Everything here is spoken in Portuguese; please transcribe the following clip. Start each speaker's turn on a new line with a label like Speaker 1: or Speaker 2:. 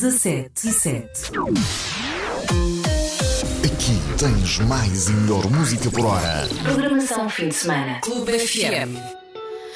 Speaker 1: 17:07.
Speaker 2: Aqui tens mais e melhor música por hora.
Speaker 1: Programação fim de semana. Clube FM.